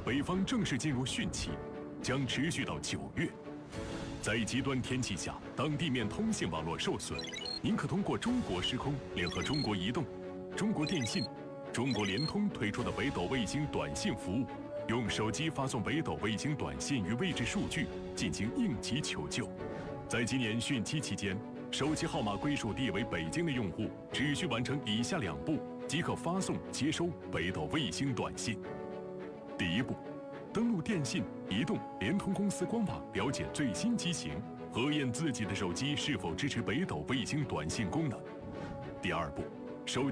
北方正式进入汛期，将持续到9月。在极端天气下，当地面通信网络受损，您可通过中国时空联合中国移动、中国电信、中国联通推出的北斗卫星短信服务，用手机发送北斗卫星短信与位置数据进行应急求救。在今年汛期期间，手机号码归属地为北京的用户，只需完成以下2步即可发送接收北斗卫星短信。第1步，登录电信、移动、联通公司官网了解最新机型，核验自己的手机是否支持北斗卫星短信功能。第2步，手机